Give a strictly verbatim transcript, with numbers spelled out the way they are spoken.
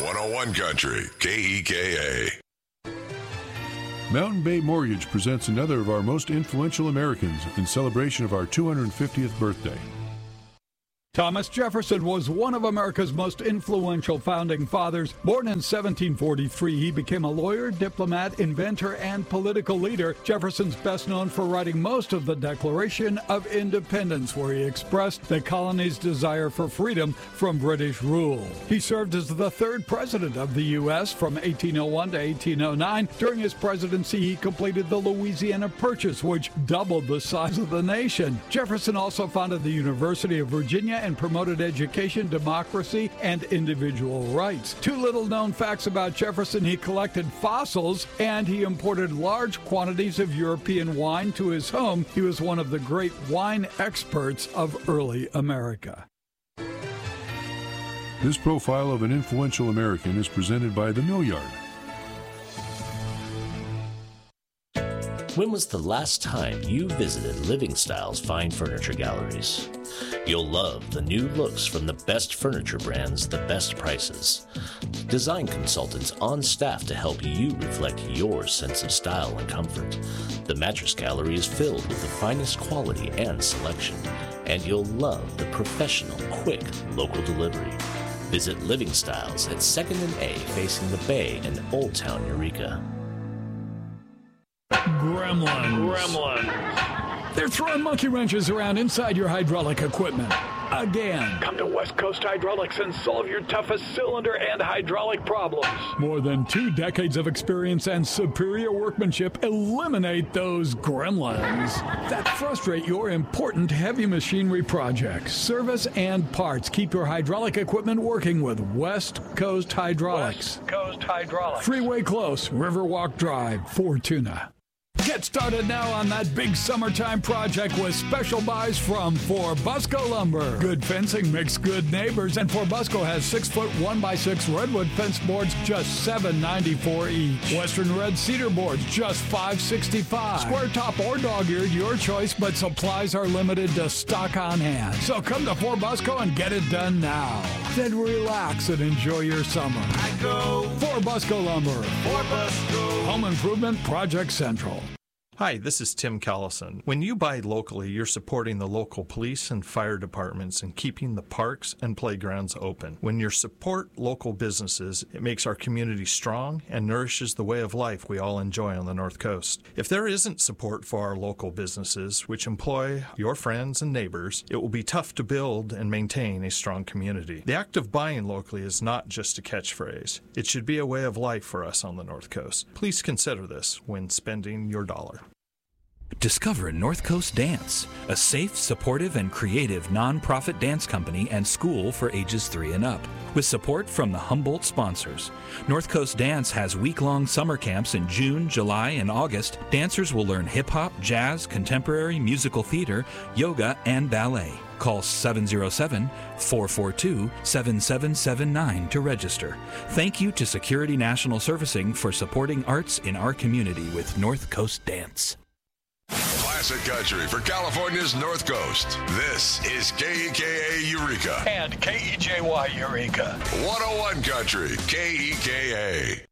one oh one Country, K E K A. Mountain Bay Mortgage presents another of our most influential Americans in celebration of our two hundred fiftieth birthday. Thomas Jefferson was one of America's most influential founding fathers. Born in seventeen forty-three, he became a lawyer, diplomat, inventor, and political leader. Jefferson's best known for writing most of the Declaration of Independence, where he expressed the colony's desire for freedom from British rule. He served as the third president of the U S from eighteen oh one to eighteen oh nine. During his presidency, he completed the Louisiana Purchase, which doubled the size of the nation. Jefferson also founded the University of Virginia and promoted education, democracy, and individual rights. Two little-known facts about Jefferson: he collected fossils, and he imported large quantities of European wine to his home. He was one of the great wine experts of early America. This profile of an influential American is presented by The Mill Yard. When was the last time you visited Living Styles Fine Furniture Galleries? You'll love the new looks from the best furniture brands, the best prices. Design consultants on staff to help you reflect your sense of style and comfort. The Mattress Gallery is filled with the finest quality and selection, and you'll love the professional, quick, local delivery. Visit Living Styles at second and A facing the Bay in Old Town Eureka. Gremlins. Gremlins. They're throwing monkey wrenches around inside your hydraulic equipment. Again. Come to West Coast Hydraulics and solve your toughest cylinder and hydraulic problems. More than two decades of experience and superior workmanship eliminate those gremlins that frustrate your important heavy machinery projects. Service and parts keep your hydraulic equipment working with West Coast Hydraulics. West Coast Hydraulics. Freeway Close, Riverwalk Drive, Fortuna. Get started now on that big summertime project with special buys from Forbusco Lumber. Good fencing makes good neighbors, and Forbusco has six-foot one by six redwood fence boards, just seven ninety-four each. Western red cedar boards, just five sixty-five. Square top or dog-eared, your choice, but supplies are limited to stock on hand. So come to Forbusco and get it done now. Then relax and enjoy your summer. I go Forbusco Lumber. Forbusco. Home Improvement Project Central. Hi, this is Tim Callison. When you buy locally, you're supporting the local police and fire departments and keeping the parks and playgrounds open. When you support local businesses, it makes our community strong and nourishes the way of life we all enjoy on the North Coast. If there isn't support for our local businesses, which employ your friends and neighbors, it will be tough to build and maintain a strong community. The act of buying locally is not just a catchphrase. It should be a way of life for us on the North Coast. Please consider this when spending your dollar. Discover North Coast Dance, a safe, supportive, and creative nonprofit dance company and school for ages three and up. With support from the Humboldt sponsors, North Coast Dance has week-long summer camps in June, July, and August. Dancers will learn hip-hop, jazz, contemporary, musical theater, yoga, and ballet. Call seven oh seven, four four two, seven seven seven nine to register. Thank you to Security National Servicing for supporting arts in our community with North Coast Dance. Classic country for California's North Coast. This is K E K A Eureka. And K E J Y Eureka. one oh one Country, K E K A.